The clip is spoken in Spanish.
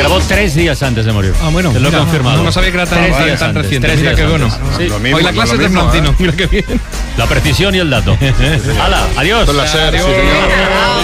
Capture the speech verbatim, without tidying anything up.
grabó tres días antes de morir. Ah, bueno. Te lo he mira, confirmado. No, no sabía que era tan, Tres tan, días tan antes, reciente. tres Mira días qué bueno. antes. Sí. Lo mismo, Hoy la clase lo es de mismo, Frontino. ¿eh? Mira qué bien. La precisión y el dato. Hala, adiós. Con la SER, sí, señor.